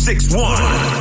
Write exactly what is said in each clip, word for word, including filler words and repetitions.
six one.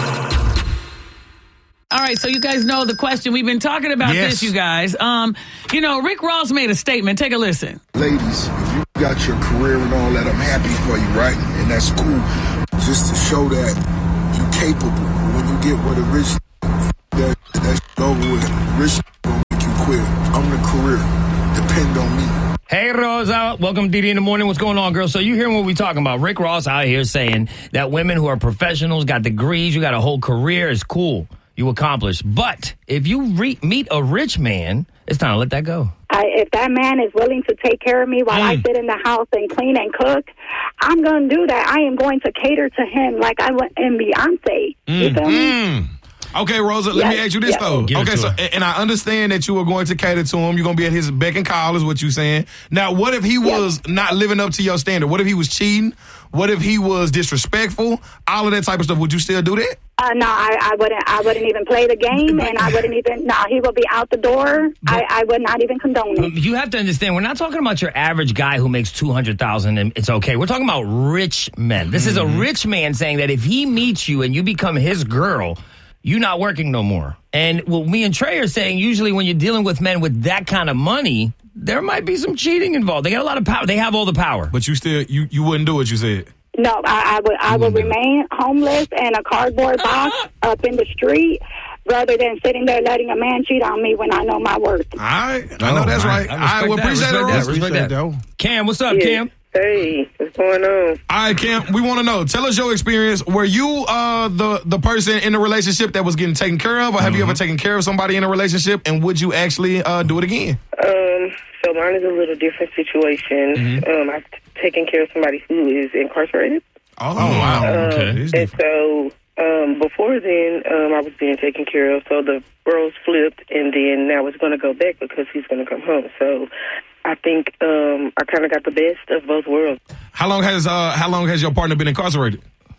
All right, so you guys know the question. We've been talking about Yes. this, you guys. Um, you know, Rick Ross made a statement. Take a listen. Ladies, if you got your career and all that, I'm happy for you, right? And that's cool. Just to show that you're capable. When you get with a rich, that, that's over with. Rich gonna make you quit. I'm the career. Depend on me. Hey, Rosa. Welcome to D D in the Morning. What's going on, girl? So you hearing what we talking about. Rick Ross out here saying that women who are professionals, got degrees, you got a whole career, is cool. You accomplish. But if you re- meet a rich man, it's time to let that go. I, if that man is willing to take care of me while Mm. I sit in the house and clean and cook, I'm going to do that. I am going to cater to him like I went in Beyonce. You feel me? Mm. Okay, Rosa, let Yes, me ask you this, yes. though. Give it Okay, to so, her. and I understand that you are going to cater to him. You're going to be at his beck and call, is what you're saying. Now, what if he was not living up to your standard? What if he was cheating? What if he was disrespectful? All of that type of stuff. Would you still do that? Uh, no, I, I wouldn't. I wouldn't even play the game, and I wouldn't even. No, he would be out the door. I, I would not even condone it. You have to understand, we're not talking about your average guy who makes two hundred thousand dollars and it's okay. We're talking about rich men. This is a rich man saying that if he meets you and you become his girl, you're not working no more. And what me and Trey are saying, usually when you're dealing with men with that kind of money, there might be some cheating involved. They got a lot of power. They have all the power. But you still, you, you wouldn't do what you said. No, I, I would. I would remain homeless in a cardboard box up in the street, rather than sitting there letting a man cheat on me when I know my worth. All right. I know that's right. I All respect right. Well, that. appreciate it, Respect that. Rosa. Respect that. Cam, what's up, Cam? Hey, what's going on? All right, Cam, we want to know. Tell us your experience. Were you uh, the, the person in a relationship that was getting taken care of, or have Mm-hmm. you ever taken care of somebody in a relationship, and would you actually uh, do it again? Um, so mine is a little different situation. Mm-hmm. Um, I've taken care of somebody who is incarcerated. Oh, wow. Um, Okay. And so um, before then, um, I was being taken care of. So the roles flipped, and then now it's going to go back because he's going to come home. So I think um, I kind of got the best of both worlds. How long has uh, how long has your partner been incarcerated?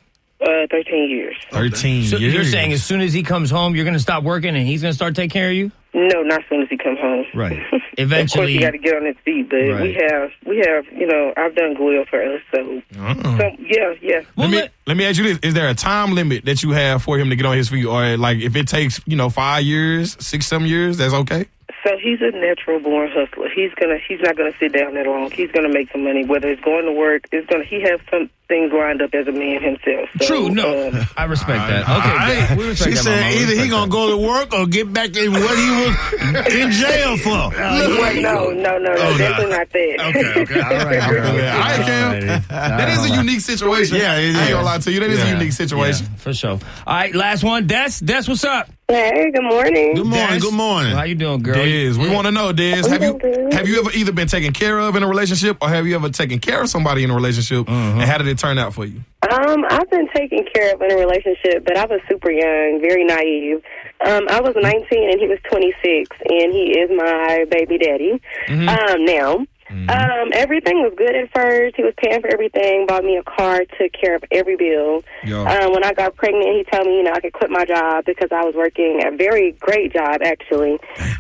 Uh, thirteen years. Thirteen So years. you're saying as soon as he comes home, you're going to stop working and he's going to start taking care of you? No, not as soon as he come home. Right. Of course, Eventually. he got to get on his feet, but Right. we have, we have, you know, I've done well for us. So, Uh-uh. so yeah, yeah. Well, Let me let- let me ask you this: is there a time limit that you have for him to get on his feet, or like if it takes you know five years, six, seven years, that's okay? So he's a natural born hustler. He's gonna, he's not gonna sit down that long. He's gonna make some money, whether it's going to work. It's gonna, he has some things lined up as a man himself. So, True, no. um, I respect that. All Okay. right. we respect She that, said Mama. We either he respect gonna that. go to work or get back in what he was in jail for. well, no, no, no, no, Oh, definitely nah. not that. Okay, okay, all right. I feel that. All right, Cam. That is a unique situation. Yeah, it I ain't is. gonna lie to you. That is a Yeah. unique situation. Yeah, for sure. All right, last one. Des, Des, what's up? Hey, good morning. Good morning, Des? good morning. How you doing, girl? Dez, we want to know, Dez, have you Okay. have you ever either been taken care of in a relationship, or have you ever taken care of somebody in a relationship, and how did it turn out for you? Um, I've been taken care of in a relationship, but I was super young, very naive. Um, I was nineteen and he was twenty-six, and he is my baby daddy. Um, now, um, everything was good at first. He was paying for everything, bought me a car, took care of every bill. Yo. Um, when I got pregnant, he told me, you know, I could quit my job because I was working a very great job, actually.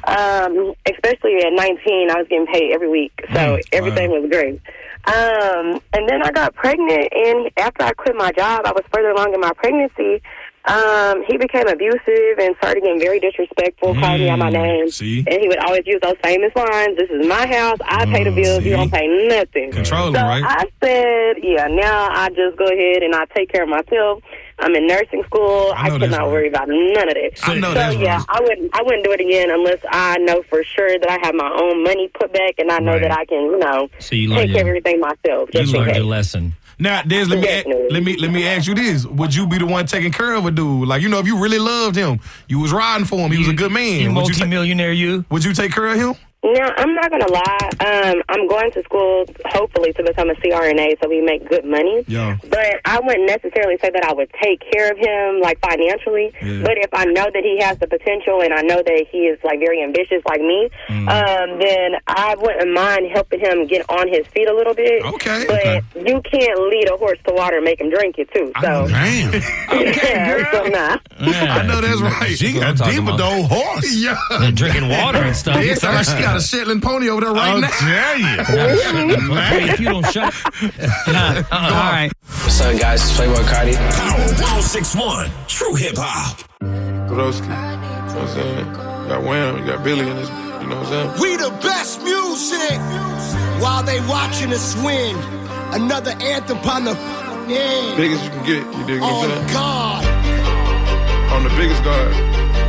Um, especially at nineteen, I was getting paid every week, so Mm, everything wow. was great. Um, and then I got pregnant, and after I quit my job, I was further along in my pregnancy. Um, he became abusive and started getting very disrespectful, calling me out my name. see? And he would always use those famous lines, "This is my house, I pay the bills, see? you don't pay nothing." Control him, so right? I said, yeah, now I just go ahead and I take care of myself. I'm in nursing school. I I, know cannot that's right. worry about none of that. I know so that's yeah, right. I wouldn't. I wouldn't do it again unless I know for sure that I have my own money put back and I know Right. that I can, you know, So you take learned care of your, everything myself. you Just in learned case. your lesson. Now, Dez, let me a- Definitely. let me let me ask you this: would you be the one taking care of a dude? Like, you know, if you really loved him, you was riding for him, he was a good man. You Would you, ta- multimillionaire, you? would you take care of him? Now, I'm not going to lie. Um, I'm going to school, hopefully, to become a C R N A so we make good money. Yeah. But I wouldn't necessarily say that I would take care of him, like, financially. Yeah. But if I know that he has the potential and I know that he is, like, very ambitious like me, Mm. um, then I wouldn't mind helping him get on his feet a little bit. Okay. But Okay. you can't lead a horse to water and make him drink it, too. So, Damn. yeah, so nah. I know that's right. She That's what I'm got talking deep with the about. old horse. Yeah. And drinking water and stuff. Yeah, sound like she got a Shetland pony over there right I'll now. tell you. Hey, if you don't shut. Nah, uh-uh. All right. What's up, guys? It's Playboy Cardi. Power one oh six point one, True Hip Hop. Broski, you know what I'm saying? You got Wham, you got Billy in this, you know what I'm saying? We the best music while they watching us win. Another anthem on the end. Biggest you can get, you dig what I'm saying? On God. On the biggest guard.